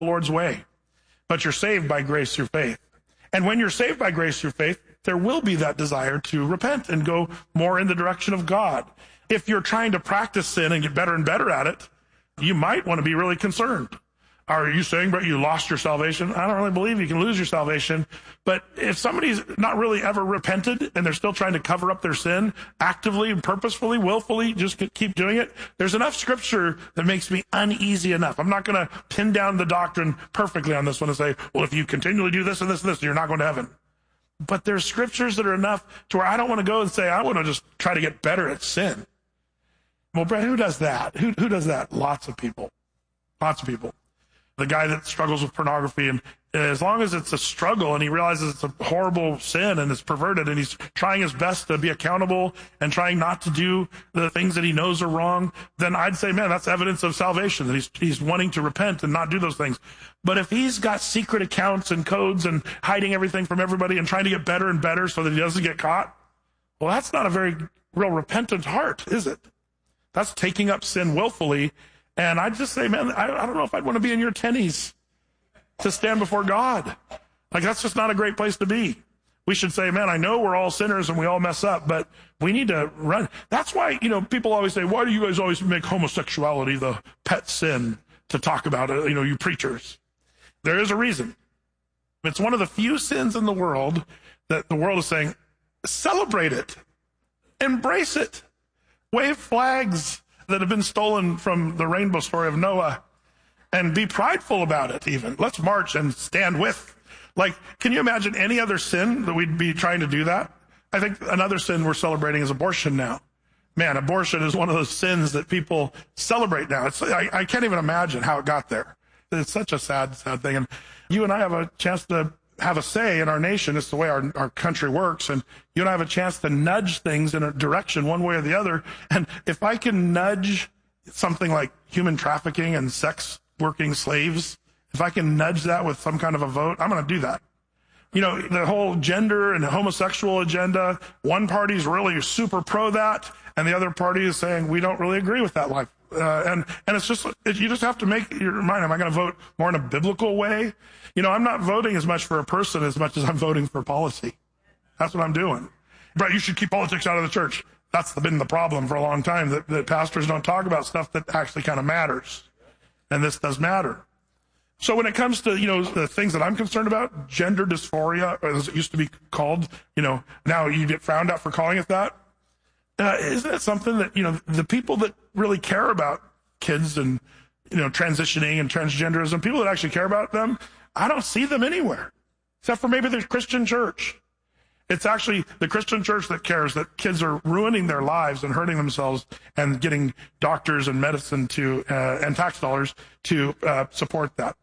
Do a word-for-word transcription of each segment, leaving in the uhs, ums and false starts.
the Lord's way. But you're saved by grace through faith. And when you're saved by grace through faith, there will be that desire to repent and go more in the direction of God. If you're trying to practice sin and get better and better at it, you might want to be really concerned. Are you saying, but you lost your salvation? I don't really believe you can lose your salvation. But if somebody's not really ever repented and they're still trying to cover up their sin actively, purposefully, willfully, just keep doing it, there's enough scripture that makes me uneasy enough. I'm not going to pin down the doctrine perfectly on this one and say, well, if you continually do this and this and this, you're not going to heaven. But there's scriptures that are enough to where I don't want to go and say, I want to just try to get better at sin. Well, Brett, who does that? Who, who does that? Lots of people. Lots of people. The guy that struggles with pornography, and as long as it's a struggle and he realizes it's a horrible sin and it's perverted and he's trying his best to be accountable and trying not to do the things that he knows are wrong, then I'd say, man, that's evidence of salvation, that he's, he's wanting to repent and not do those things. But if he's got secret accounts and codes and hiding everything from everybody and trying to get better and better so that he doesn't get caught, well, that's not a very real repentant heart, is it? That's taking up sin willfully. And I'd just say, man, I, I don't know if I'd want to be in your tennies to stand before God. Like, that's just not a great place to be. We should say, man, I know we're all sinners and we all mess up, but we need to run. That's why, you know, people always say, why do you guys always make homosexuality the pet sin to talk about it, you know, you preachers? There is a reason. It's one of the few sins in the world that the world is saying, celebrate it, embrace it, wave flags that have been stolen from the rainbow story of Noah, and be prideful about it even. Let's march and stand with. Like, can you imagine any other sin that we'd be trying to do that? I think another sin we're celebrating is abortion now. Man, abortion is one of those sins that people celebrate now. It's I, I can't even imagine how it got there. It's such a sad, sad thing. And you and I have a chance to have a say in our nation. It's the way our, our country works. And you and I have a chance to nudge things in a direction one way or the other. And if I can nudge something like human trafficking and sex working slaves, if I can nudge that with some kind of a vote, I'm going to do that. You know, the whole gender and homosexual agenda, one party's really super pro that, and the other party is saying, we don't really agree with that life. Uh, and, and it's just, it, you just have to make your mind, am I going to vote more in a biblical way? You know, I'm not voting as much for a person as much as I'm voting for policy. That's what I'm doing. But you should keep politics out of the church. That's been the problem for a long time, that, that pastors don't talk about stuff that actually kind of matters. And this does matter. So when it comes to, you know, the things that I'm concerned about, gender dysphoria, as it used to be called, you know, now you get frowned out for calling it that. Uh, isn't it something that, you know, the people that really care about kids and, you know, transitioning and transgenderism, people that actually care about them, I don't see them anywhere, except for maybe the Christian church. It's actually the Christian church that cares that kids are ruining their lives and hurting themselves and getting doctors and medicine to, uh, and tax dollars to uh, support that.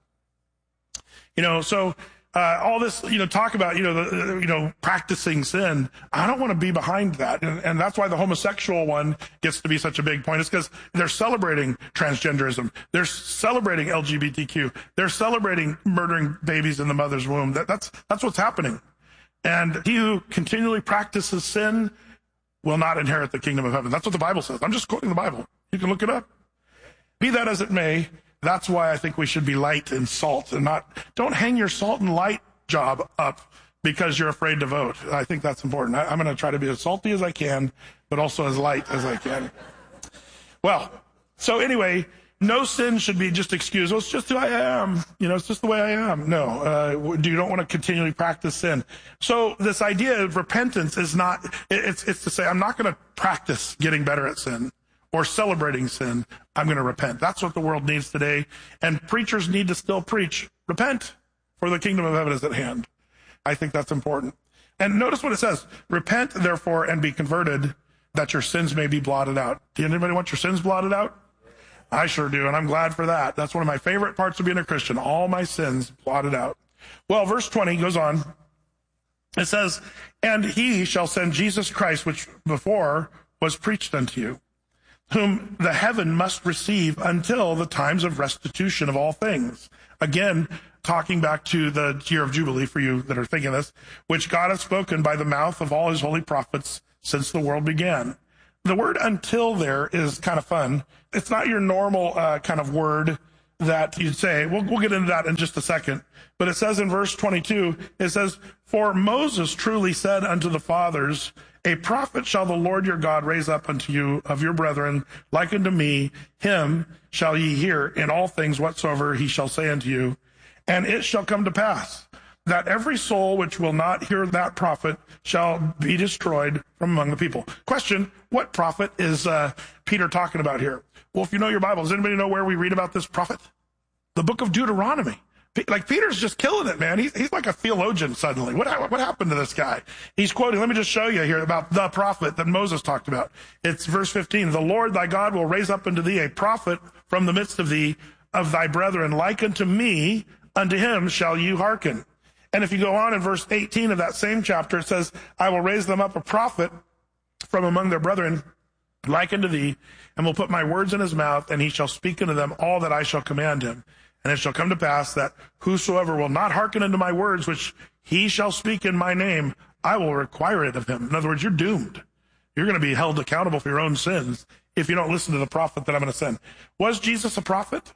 You know, so uh, all this, you know, talk about, you know, the, you know, practicing sin. I don't want to be behind that. And, and that's why the homosexual one gets to be such a big point. It's because they're celebrating transgenderism. They're celebrating L G B T Q. They're celebrating murdering babies in the mother's womb. That, that's, that's what's happening. And he who continually practices sin will not inherit the kingdom of heaven. That's what the Bible says. I'm just quoting the Bible. You can look it up. Be that as it may, that's why I think we should be light and salt and not, don't hang your salt and light job up because you're afraid to vote. I think that's important. I, I'm going to try to be as salty as I can, but also as light as I can. Well, so anyway, no sin should be just excused. Well, it's just who I am. You know, it's just the way I am. No, uh, you don't want to continually practice sin. So this idea of repentance is not, it's, it's to say, I'm not going to practice getting better at sin or celebrating sin. I'm going to repent. That's what the world needs today. And preachers need to still preach, repent, for the kingdom of heaven is at hand. I think that's important. And notice what it says, repent therefore and be converted that your sins may be blotted out. Do anybody want your sins blotted out? I sure do, and I'm glad for that. That's one of my favorite parts of being a Christian, all my sins blotted out. Well, verse twenty goes on. It says, and he shall send Jesus Christ, which before was preached unto you, whom the heaven must receive until the times of restitution of all things. Again, talking back to the year of Jubilee for you that are thinking this, which God hath spoken by the mouth of all his holy prophets since the world began. The word until there is kind of fun. It's not your normal uh, kind of word that you'd say. We'll, we'll get into that in just a second. But it says in verse twenty-two, it says, for Moses truly said unto the fathers, a prophet shall the Lord your God raise up unto you of your brethren, like unto me. Him shall ye hear in all things whatsoever he shall say unto you. And it shall come to pass that every soul which will not hear that prophet shall be destroyed from among the people. Question, what prophet is uh, Peter talking about here? Well, if you know your Bible, does anybody know where we read about this prophet? The book of Deuteronomy. Like, Peter's just killing it, man. He's, he's like a theologian suddenly. What, what happened to this guy? He's quoting, let me just show you here about the prophet that Moses talked about. It's verse fifteen. The Lord thy God will raise up unto thee a prophet from the midst of thee, of thy brethren, like unto me, unto him shall you hearken. And if you go on in verse eighteen of that same chapter, it says, I will raise them up a prophet from among their brethren, like unto thee, and will put my words in his mouth, and he shall speak unto them all that I shall command him. And it shall come to pass that whosoever will not hearken unto my words, which he shall speak in my name, I will require it of him. In other words, you're doomed. You're going to be held accountable for your own sins if you don't listen to the prophet that I'm going to send. Was Jesus a prophet?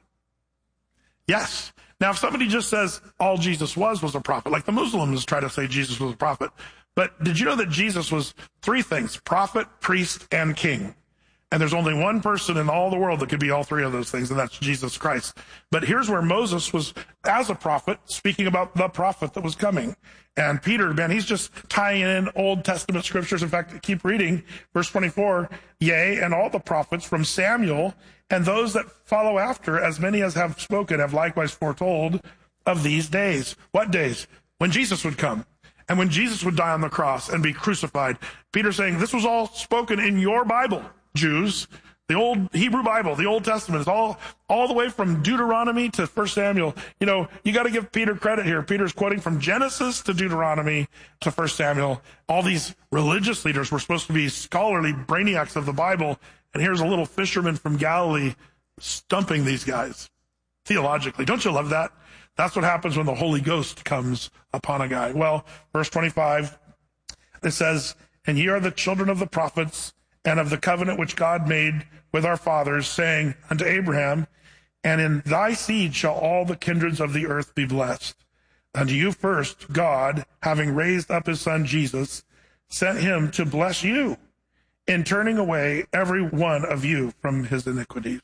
Yes. Now, if somebody just says all Jesus was was a prophet, like the Muslims try to say Jesus was a prophet, but did you know that Jesus was three things: prophet, priest, and king? And there's only one person in all the world that could be all three of those things, and that's Jesus Christ. But here's where Moses was, as a prophet, speaking about the prophet that was coming. And Peter, man, he's just tying in Old Testament scriptures. In fact, keep reading verse twenty-four. Yea, and all the prophets from Samuel and those that follow after, as many as have spoken, have likewise foretold of these days. What days? When Jesus would come. And when Jesus would die on the cross and be crucified. Peter's saying, this was all spoken in your Bible, Jews. The old Hebrew Bible, the Old Testament, is all, all the way from Deuteronomy to First Samuel. You know, you got to give Peter credit here. Peter's quoting from Genesis to Deuteronomy to First Samuel. All these religious leaders were supposed to be scholarly brainiacs of the Bible. And here's a little fisherman from Galilee stumping these guys theologically. Don't you love that? That's what happens when the Holy Ghost comes upon a guy. Well, verse twenty-five, it says, and ye are the children of the prophets, and of the covenant which God made with our fathers, saying unto Abraham, and in thy seed shall all the kindreds of the earth be blessed. Unto you first, God, having raised up his son Jesus, sent him to bless you in turning away every one of you from his iniquities.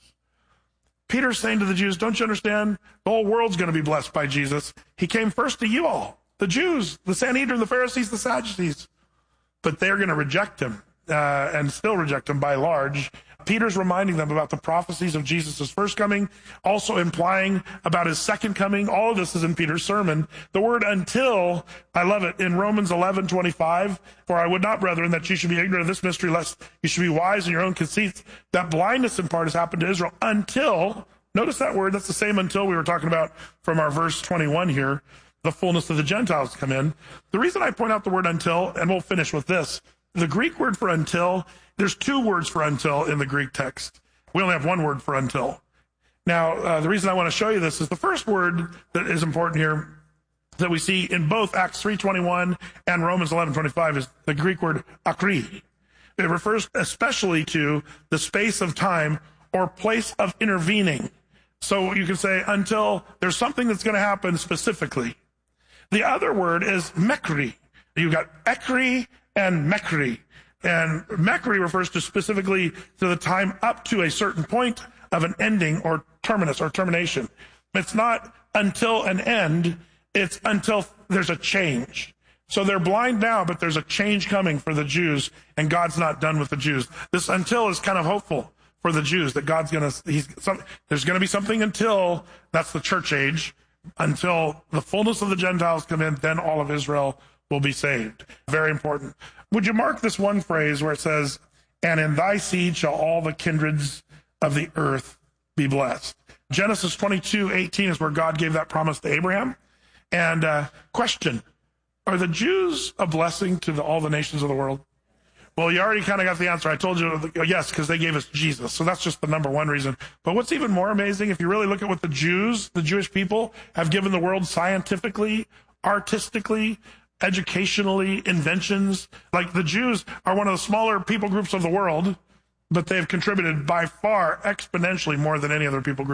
Peter's saying to the Jews, don't you understand? The whole world's going to be blessed by Jesus. He came first to you all, the Jews, the Sanhedrin, the Pharisees, the Sadducees. But they're going to reject him. Uh, and still reject him by large. Peter's reminding them about the prophecies of Jesus' first coming, also implying about his second coming. All of this is in Peter's sermon. The word until, I love it, in Romans eleven twenty-five, for I would not, brethren, that you should be ignorant of this mystery, lest you should be wise in your own conceits. That blindness in part has happened to Israel until, notice that word, that's the same until we were talking about from our verse twenty-one here, the fullness of the Gentiles come in. The reason I point out the word until, and we'll finish with this, the Greek word for until, there's two words for until in the Greek text. We only have one word for until. Now, uh, the reason I want to show you this is the first word that is important here that we see in both Acts three twenty-one and Romans eleven twenty-five is the Greek word akri. It refers especially to the space of time or place of intervening. So you can say until there's something that's going to happen specifically. The other word is mekri. You've got ekri and mekri. And mekri refers to specifically to the time up to a certain point of an ending or terminus or termination. It's not until an end, it's until there's a change. So they're blind now, but there's a change coming for the Jews, and God's not done with the Jews. This until is kind of hopeful for the Jews, that God's going to, he's, some, there's going to be something until, that's the church age, until the fullness of the Gentiles come in, then all of Israel will be saved. Very important. Would you mark this one phrase where it says, and in thy seed shall all the kindreds of the earth be blessed? Genesis twenty-two eighteen is where God gave that promise to Abraham. And uh, question, are the Jews a blessing to the, all the nations of the world? Well, you already kind of got the answer. I told you, yes, because they gave us Jesus. So that's just the number one reason. But what's even more amazing, if you really look at what the Jews, the Jewish people, have given the world scientifically, artistically, educationally, inventions. Like, the Jews are one of the smaller people groups of the world, but they have contributed by far exponentially more than any other people group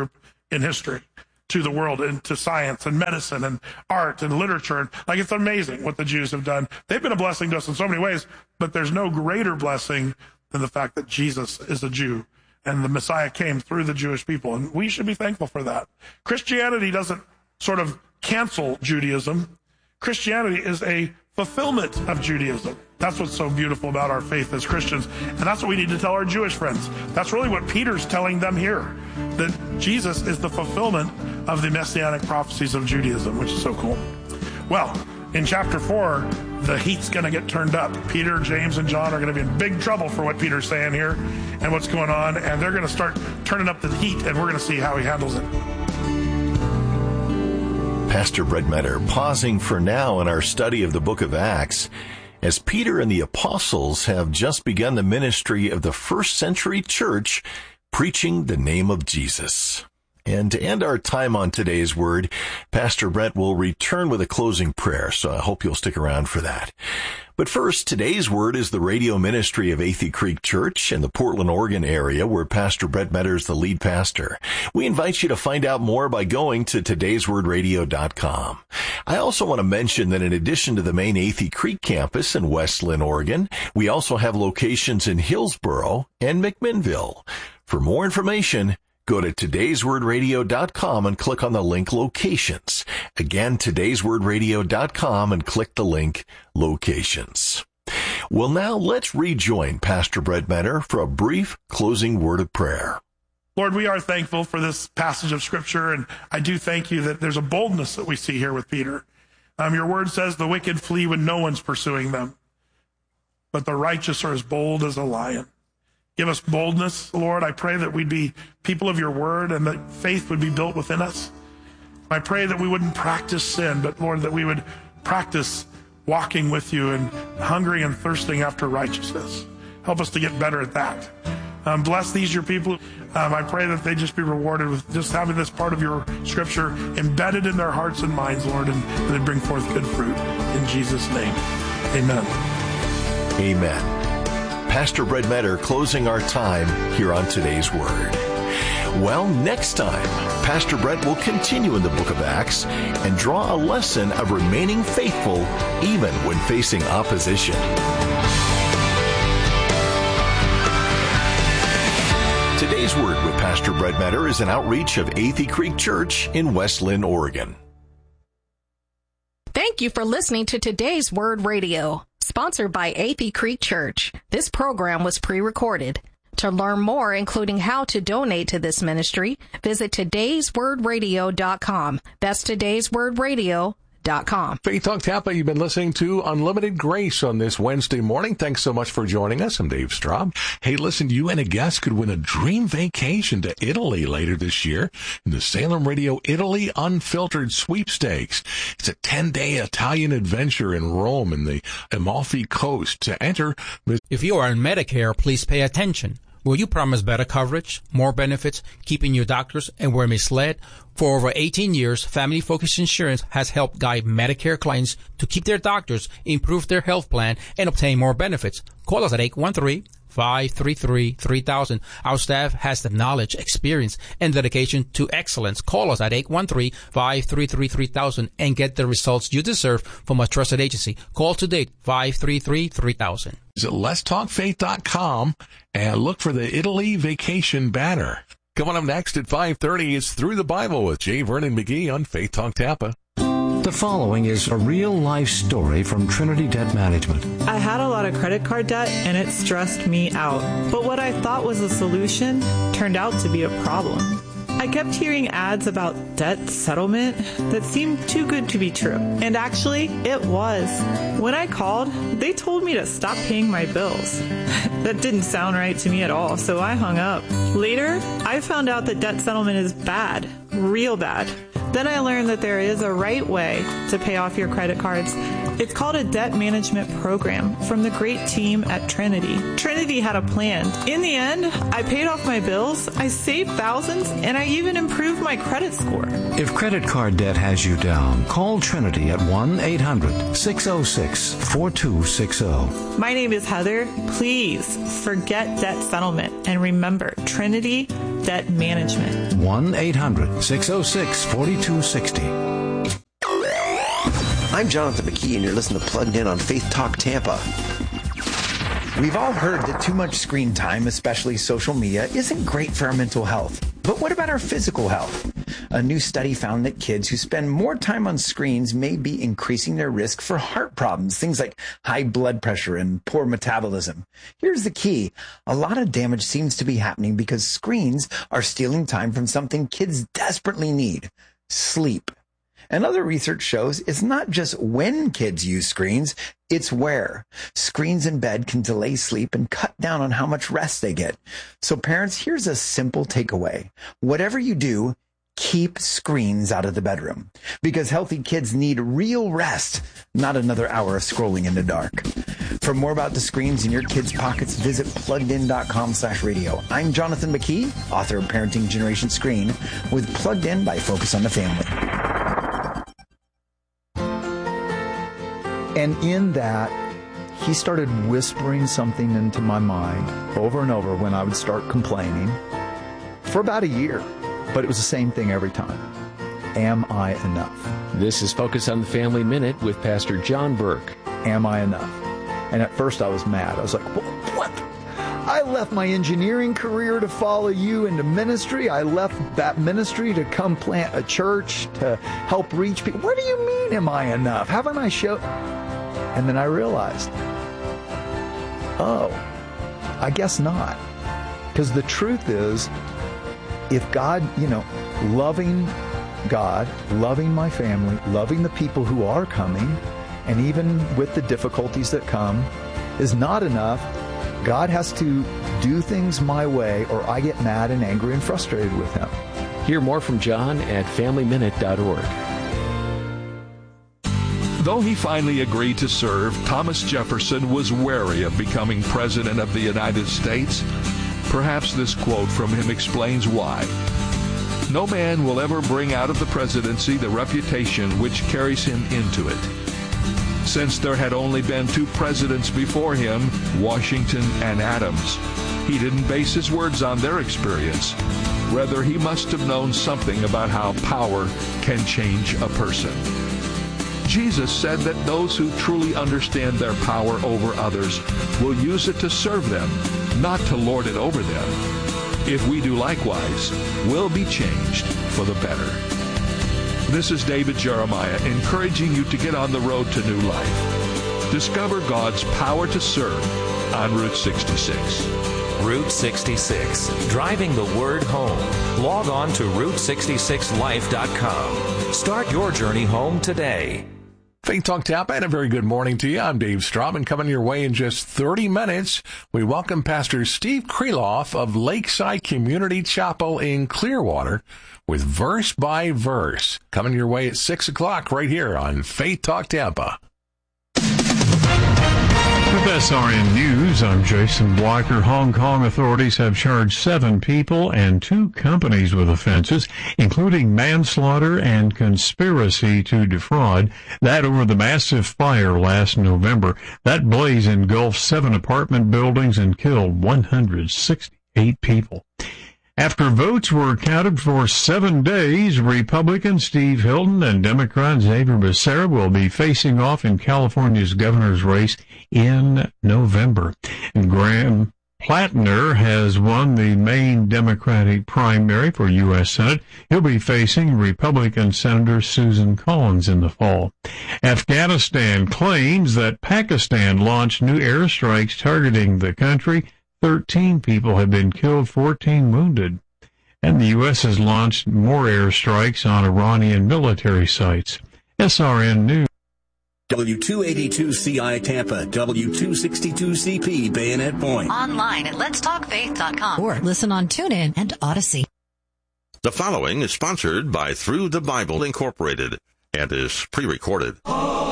in history to the world, and to science and medicine and art and literature. And like, it's amazing what the Jews have done. They've been a blessing to us in so many ways, but there's no greater blessing than the fact that Jesus is a Jew and the Messiah came through the Jewish people. And we should be thankful for that. Christianity doesn't sort of cancel Judaism. Christianity is a fulfillment of Judaism. That's what's so beautiful about our faith as Christians. And that's what we need to tell our Jewish friends. That's really what Peter's telling them here, that Jesus is the fulfillment of the messianic prophecies of Judaism, which is so cool. Well, in chapter four, the heat's going to get turned up. Peter, James, and John are going to be in big trouble for what Peter's saying here and what's going on. And they're going to start turning up the heat, and we're going to see how he handles it. Pastor Brett Metter pausing for now in our study of the book of Acts, as Peter and the apostles have just begun the ministry of the first century church, preaching the name of Jesus. And to end our time on today's word, Pastor Brett will return with a closing prayer, so I hope you'll stick around for that. But first, today's word is the radio ministry of Athey Creek Church in the Portland, Oregon area, where Pastor Brett Metter is the lead pastor. We invite you to find out more by going to todays word radio dot com. I also want to mention that in addition to the main Athey Creek campus in West Linn, Oregon, we also have locations in Hillsboro and McMinnville. For more information, go to todays word radio dot com and click on the link Locations. Again, todays word radio dot com and click the link Locations. Well, now let's rejoin Pastor Brett Metter for a brief closing word of prayer. Lord, we are thankful for this passage of Scripture, and I do thank you that there's a boldness that we see here with Peter. Um, your word says the wicked flee when no one's pursuing them, but the righteous are as bold as a lion. Give us boldness, Lord. I pray that we'd be people of your word and that faith would be built within us. I pray that we wouldn't practice sin, but Lord, that we would practice walking with you and hungering and thirsting after righteousness. Help us to get better at that. Um, bless these, your people. Um, I pray that they just be rewarded with just having this part of your scripture embedded in their hearts and minds, Lord, and they bring forth good fruit. In Jesus' name, amen. Amen. Pastor Brett Metter closing our time here on Today's Word. Well, next time, Pastor Brett will continue in the book of Acts and draw a lesson of remaining faithful even when facing opposition. Today's Word with Pastor Brett Metter is an outreach of Athey Creek Church in West Linn, Oregon. Thank you for listening to Today's Word Radio, sponsored by Athey Creek Church. This program was pre-recorded. To learn more, including how to donate to this ministry, visit todays word radio dot com. That's todays word radio dot com. Faith Talk Tampa, you've been listening to Unlimited Grace on this Wednesday morning. Thanks so much for joining us. I'm Dave Straub. Hey, listen, you and a guest could win a dream vacation to Italy later this year in the Salem Radio Italy Unfiltered Sweepstakes. It's a ten-day Italian adventure in Rome and the Amalfi Coast. To enter, if you are on Medicare, please pay attention. Will you promise better coverage, more benefits, keeping your doctors, and were misled? For over eighteen years, Family Focus Insurance has helped guide Medicare clients to keep their doctors, improve their health plan, and obtain more benefits. Call us at eight one three, five three three, three thousand. Our staff has the knowledge, experience, and dedication to excellence. Call us at eight one three, five three three, three thousand and get the results you deserve from a trusted agency. Call today, five three three, three thousand. Visit lets talk faith dot com and look for the Italy vacation banner. Coming up next at five thirty is Through the Bible with J. Vernon McGee on Faith Talk Tampa. The following is a real-life story from Trinity Debt Management. I had a lot of credit card debt, and it stressed me out. But what I thought was a solution turned out to be a problem. I kept hearing ads about debt settlement that seemed too good to be true. And actually, it was. When I called, they told me to stop paying my bills. That didn't sound right to me at all, so I hung up. Later, I found out that debt settlement is bad, real bad. Then I learned that there is a right way to pay off your credit cards. It's called a debt management program from the great team at Trinity. Trinity had a plan. In the end, I paid off my bills, I saved thousands, and I even improved my credit score. If credit card debt has you down, call Trinity at one eight hundred, six oh six, four two six oh. My name is Heather. Please forget debt settlement and remember Trinity Debt Management. one eight hundred six oh six four two six oh. I'm Jonathan McKee, and you're listening to Plugged In on Faith Talk Tampa. We've all heard that too much screen time, especially social media, isn't great for our mental health. But what about our physical health? A new study found that kids who spend more time on screens may be increasing their risk for heart problems, things like high blood pressure and poor metabolism. Here's the key. A lot of damage seems to be happening because screens are stealing time from something kids desperately need: sleep. And other research shows it's not just when kids use screens, it's where. Screens in bed can delay sleep and cut down on how much rest they get. So parents, here's a simple takeaway. Whatever you do, keep screens out of the bedroom, because healthy kids need real rest, not another hour of scrolling in the dark. For more about the screens in your kids' pockets, visit pluggedin.com slash radio. I'm Jonathan McKee, author of Parenting Generation Screen, with Plugged In by Focus on the Family. And in that, he started whispering something into my mind over and over when I would start complaining for about a year. But it was the same thing every time. Am I enough? This is Focus on the Family Minute with Pastor John Burke. Am I enough? And at first I was mad. I was like, what? I left my engineering career to follow you into ministry. I left that ministry to come plant a church to help reach people. What do you mean, am I enough? Haven't I shown? And then I realized, oh, I guess not. Because the truth is, if God, you know, loving God, loving my family, loving the people who are coming, and even with the difficulties that come, is not enough, God has to do things my way, or I get mad and angry and frustrated with him. Hear more from John at family minute dot org. Though he finally agreed to serve, Thomas Jefferson was wary of becoming President of the United States. Perhaps this quote from him explains why. No man will ever bring out of the presidency the reputation which carries him into it. Since there had only been two presidents before him, Washington and Adams, he didn't base his words on their experience. Rather, he must have known something about how power can change a person. Jesus said that those who truly understand their power over others will use it to serve them, not to lord it over them. If we do likewise, we'll be changed for the better. This is David Jeremiah encouraging you to get on the road to new life. Discover God's power to serve on Route sixty-six. Route sixty-six, driving the word home. Log on to route sixty-six life dot com. Start your journey home today. Faith Talk Tampa, and a very good morning to you. I'm Dave Straub, and coming your way in just thirty minutes, we welcome Pastor Steve Kreloff of Lakeside Community Chapel in Clearwater with Verse by Verse. Coming your way at six o'clock right here on Faith Talk Tampa. With S R N News, I'm Jason Blocker. Hong Kong authorities have charged seven people and two companies with offenses, including manslaughter and conspiracy to defraud. That over the massive fire last November. That blaze engulfed seven apartment buildings and killed one hundred sixty-eight people. After votes were counted for seven days, Republican Steve Hilton and Democrat Xavier Becerra will be facing off in California's governor's race in November. And Graham Plattner has won the main Democratic primary for U S Senate. He'll be facing Republican Senator Susan Collins in the fall. Afghanistan claims that Pakistan launched new airstrikes targeting the country. Thirteen people have been killed, fourteen wounded. And the U S has launched more airstrikes on Iranian military sites. S R N News. W two eighty-two C I Tampa, W two sixty-two C P Bayonet Point. Online at lets talk faith dot com or listen on TuneIn and Odyssey. The following is sponsored by Through the Bible Incorporated and is pre-recorded.